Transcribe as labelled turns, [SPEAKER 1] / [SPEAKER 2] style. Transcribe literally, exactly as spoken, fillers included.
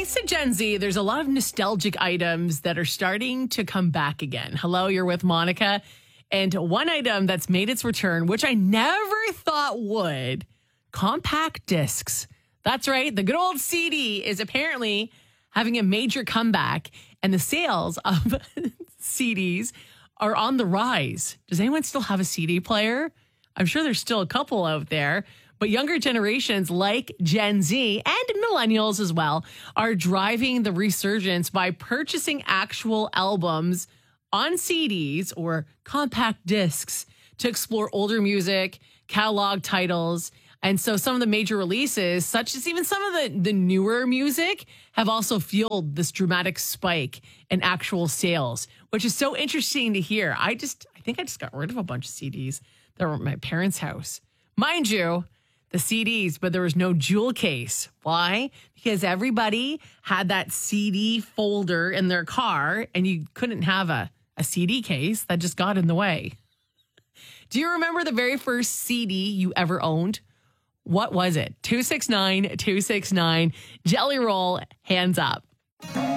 [SPEAKER 1] Thanks to Gen Z, there's a lot of nostalgic items that are starting to come back again. Hello, you're with Monica. And one item that's made its return, which I never thought would, compact discs. That's right. The good old C D is apparently having a major comeback, and the sales of C Ds are on the rise. Does anyone still have a C D player? I'm sure there's still a couple out there. But younger generations like Gen Z and millennials as well are driving the resurgence by purchasing actual albums on C Ds or compact discs to explore older music, catalog titles. And so some of the major releases, such as even some of the, the newer music, have also fueled this dramatic spike in actual sales, which is so interesting to hear. I just, I think I just got rid of a bunch of C Ds that were at my parents' house. Mind you, the C Ds, but there was no jewel case. Why? Because everybody had that C D folder in their car and you couldn't have a, a C D case. That just got in the way. Do you remember the very first C D you ever owned? What was it? two six nine, two six nine, Jelly Roll, hands up.